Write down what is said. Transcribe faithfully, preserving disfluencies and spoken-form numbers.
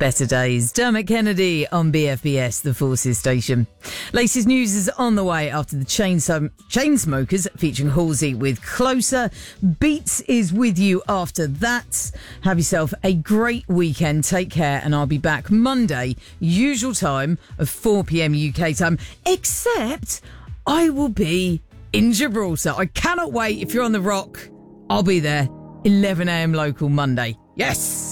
Better Days. Dermot Kennedy on B F B S, the Forces station. Latest news is on the way after the Chainsaw- Chainsmokers featuring Halsey with Closer. Beats is with you after that. Have yourself a great weekend. Take care, and I'll be back Monday, usual time of four p.m. U K time, except I will be in Gibraltar. I cannot wait. If you're on the Rock, I'll be there. eleven a.m. local Monday. Yes!